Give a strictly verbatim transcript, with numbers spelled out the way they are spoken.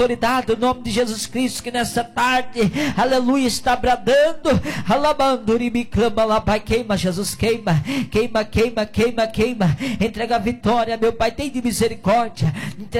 autoridade, o nome de Jesus Cristo, que nessa tarde, aleluia, está bradando, alabando, me clama lá, Pai, queima, Jesus, queima, queima, queima, queima, queima, entrega a vitória, meu Pai, tem de misericórdia, entrega